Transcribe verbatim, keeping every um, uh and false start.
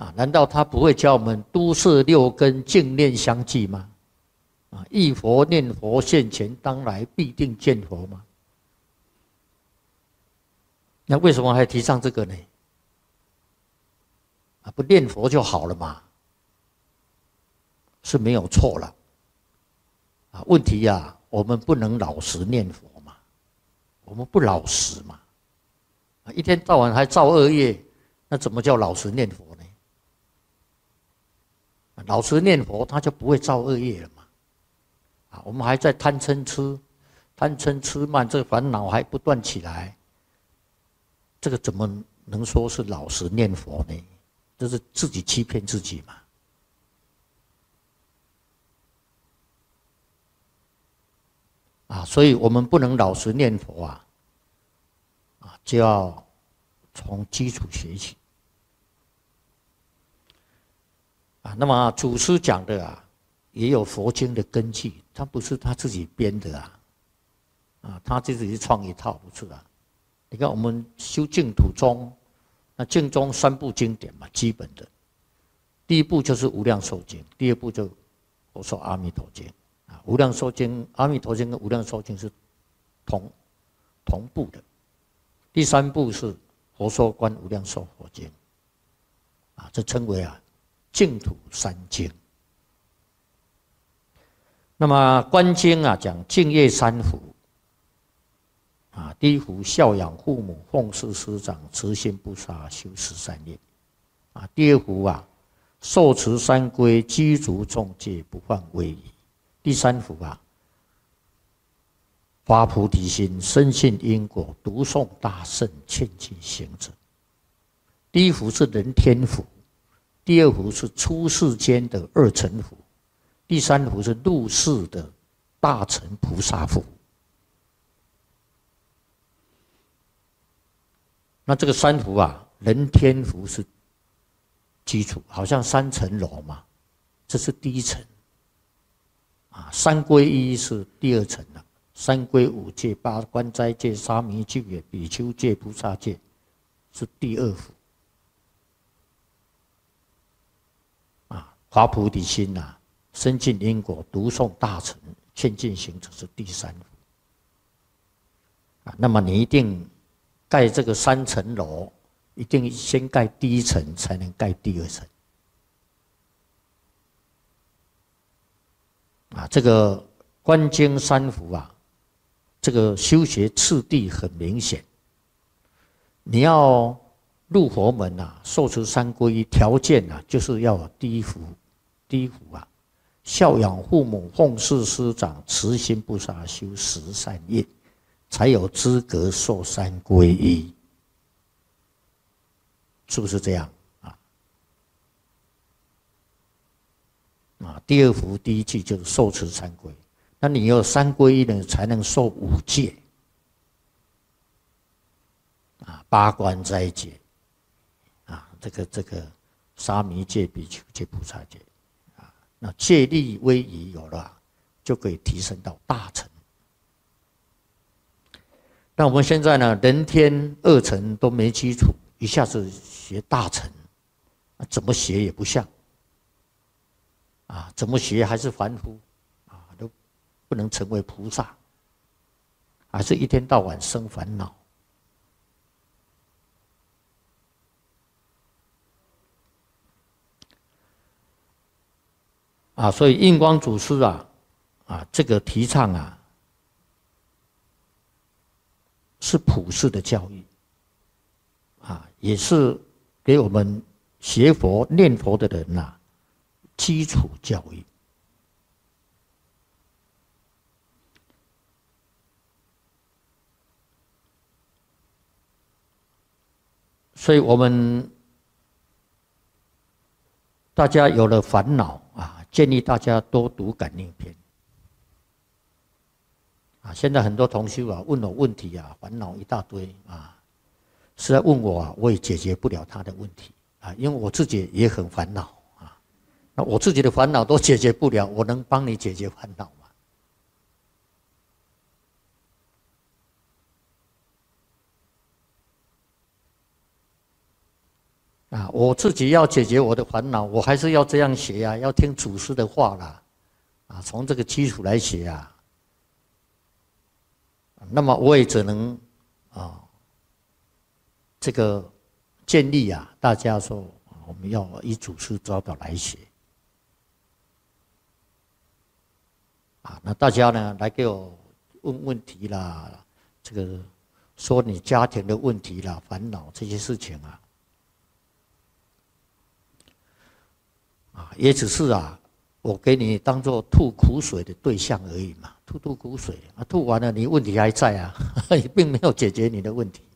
啊，难道他不会教我们都摄六根，净念相继吗？啊，忆佛念佛，现前当来必定见佛吗？那为什么还提倡这个呢？啊，不念佛就好了嘛，是没有错了。啊，问题呀、啊，我们不能老实念佛嘛，我们不老实嘛，啊，一天到晚还造恶业，那怎么叫老实念佛呢？老实念佛，他就不会造恶业了嘛。啊，我们还在贪嗔痴，贪嗔痴慢，这个烦恼还不断起来，这个怎么能说是老实念佛呢？这是自己欺骗自己嘛。啊，所以我们不能老实念佛啊，啊，就要从基础学起。啊，那么祖师讲的啊，也有佛经的根据，他不是他自己编的啊，啊，他自己创一套，不是啊。你看我们修净土宗，那净宗三部经典嘛，基本的，第一部就是无量寿经，第二部就佛说阿弥陀经。啊，无量寿经、阿弥陀经跟无量寿经是同同步的。第三部是佛说观无量寿佛经，啊，这称为啊净土三经。那么观经啊讲净业三福，啊，第一福孝养父母，奉事师长，慈心不杀，修十善业。啊，第二福啊受持三规，积足众戒，不犯威仪。第三福啊，发菩提心，深信因果，读诵大圣，劝进行者。第一福是人天福，第二福是出世间的二乘福，第三福是入世的大乘菩萨福。那这个三福啊，人天福是基础，好像三层楼嘛，这是第一层。啊，三皈依是第二层了，三皈五戒、八关斋戒、沙弥戒、比丘戒、菩萨戒是第二福。啊，发菩提心呐、啊，深信因果，读诵大乘，劝进行者是第三福。啊，那么你一定盖这个三层楼，一定先盖第一层，才能盖第二层。啊，这个观经三福啊，这个修学次第很明显。你要入佛门啊，受持三皈依，条件啊，就是要有第一福，第一福啊，孝养父母，奉事师长，慈心不杀，修十善业，才有资格受三皈依，是不是这样？啊，第二福第一句就是受持三皈，那你有三皈依呢，才能受五戒，啊，八关斋戒，啊，这个这个沙弥戒、比丘戒、菩萨戒，啊，那戒律威仪有了，就可以提升到大乘。那我们现在呢，人天二乘都没基础，一下子学大乘，怎么学也不像。啊，怎么学还是凡夫，啊，都不能成为菩萨，还是一天到晚生烦恼。啊，所以印光祖师啊，啊，这个提倡啊，是普世的教育，啊，也是给我们学佛念佛的人呐、啊。基础教育，所以我们大家有了烦恼啊，建议大家多读感应篇啊。现在很多同修啊问我问题啊，烦恼一大堆啊，是在问我啊，我也解决不了他的问题啊，因为我自己也很烦恼。那我自己的烦恼都解决不了，我能帮你解决烦恼吗？ 啊，我自己要解决我的烦恼，我还是要这样学啊，要听祖师的话啦，啊，从这个基础来学啊。那么我也只能啊，这个建议啊，大家说我们要以祖师教导来学。啊，那大家呢来给我问问题啦，这个说你家庭的问题啦、烦恼这些事情啊。啊，也只是啊，我给你当做吐苦水的对象而已嘛，吐吐苦水啊，吐完了你问题还在啊，也并没有解决你的问题。